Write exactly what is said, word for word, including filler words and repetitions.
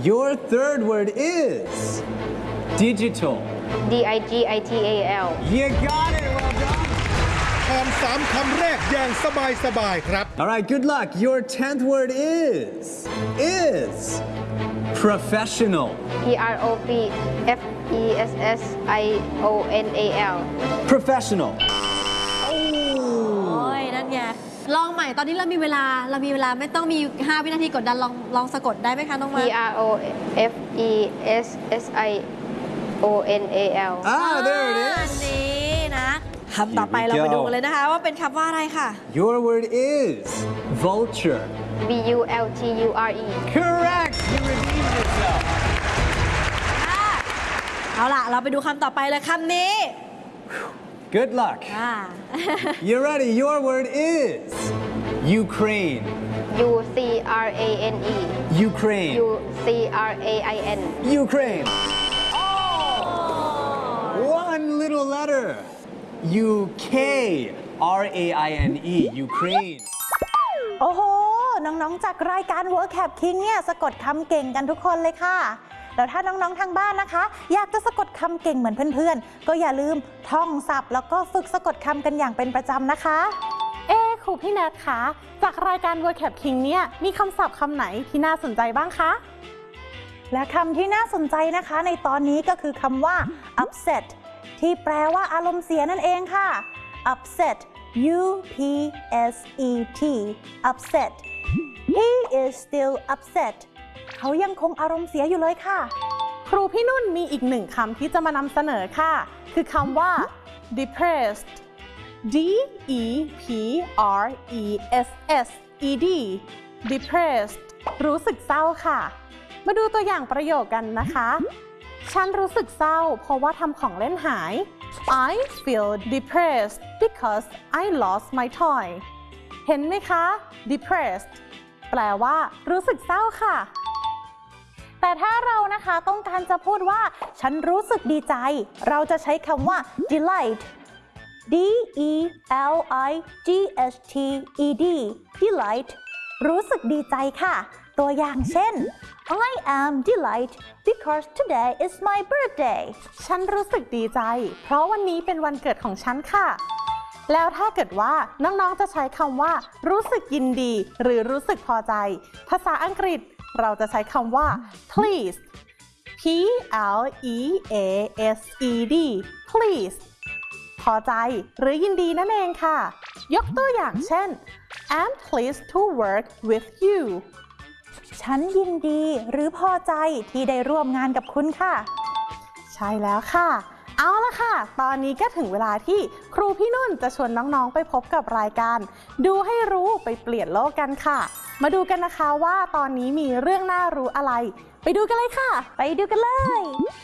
Your third word is digital. D I G I T A L. You got it. Well done. ผ่านสามคำแรกอย่างสบายสบายครับ All right, good luck. Your tenth word is is professional. P R O F E S S I O N A L. Professional. โอ้ยนั่นไงลองใหม่ตอนนี้เรามีเวลาเรามีเวลาไม่ต้องมีห้าวินาทีกดดันลองลองสะกดได้ไหมคะน้อง P มา R O F E S S I O N A L. Ah, there it อัน is. นี้นะคำต่อไป Here we เราไป go. ดูกันเลยนะคะว่าเป็นคำว่าอะไรค่ะ Your word is vulture. V U L T U R E. Correct. You redeemed yourself. เอาล่ะเราไปดูคำต่อไปเลยคำนี้ Good luck. อ่า You ready? Your word is Ukraine. U C R A N E. Ukraine. U C R A I N. Ukraine. One little letter. U K R A I N E. Ukraine. โอ้โห น้องๆ จากรายการ WordCap King เนี่ยสะกดคำเก่งกันทุกคนเลยค่ะ แล้วถ้าน้องๆ ทางบ้านนะคะ อยากจะสะกดคำเก่งเหมือนเพื่อนๆ ก็อย่าลืมท่องศัพท์แล้วก็ฝึกสะกดคำกันอย่างเป็นประจำนะคะเอ๊ครูพี่แนทคะจากรายการ WordCap King เนี่ยมีคำศัพท์คำไหนที่น่าสนใจบ้างคะและคำที่น่าสนใจนะคะในตอนนี้ก็คือคำว่า upset ที่แปลว่าอารมณ์เสียนั่นเองค่ะ upset U P S E T upset he is still upset เขายังคงอารมณ์เสียอยู่เลยค่ะครูพี่นุ่นมีอีกหนึ่งคำที่จะมานำเสนอค่ะ คือคำว่า depressed D E P R E S S E D depressed รู้สึกเศร้าค่ะ มาดูตัวอย่างประโยคกันนะคะ ฉันรู้สึกเศร้าเพราะว่าทำของเล่นหาย I feel depressed because I lost my toy เห็นไหมคะ depressed แปลว่ารู้สึกเศร้าค่ะแต่ถ้าเรานะคะต้องการจะพูดว่าฉันรู้สึกดีใจ เราจะใช้คำว่า delight D E L I G H T E D delight รู้สึกดีใจค่ะ ตัวอย่างเช่น I am delight because today is my birthday ฉันรู้สึกดีใจเพราะวันนี้เป็นวันเกิดของฉันค่ะ แล้วถ้าเกิดว่าน้องๆจะใช้คำว่ารู้สึกยินดีหรือรู้สึกพอใจ ภาษาอังกฤษเราจะใช้คำว่า pleased P L E A S E D pleased พอใจหรือยินดีนั่นเองค่ะ ยกตัวอย่างเช่น I'm pleased to work with you ฉันยินดีหรือพอใจที่ได้ร่วมงานกับคุณค่ะใช่แล้วค่ะ เอาละค่ะ ตอนนี้ก็ถึงเวลาที่ครูพี่นุ่นจะชวนน้องๆไปพบกับรายการ ดูให้รู้ไปเปลี่ยนโลกกันค่ะ มาดูกันนะคะว่าตอนนี้มีเรื่องน่ารู้อะไร ไปดูกันเลยค่ะไปดูกันเลย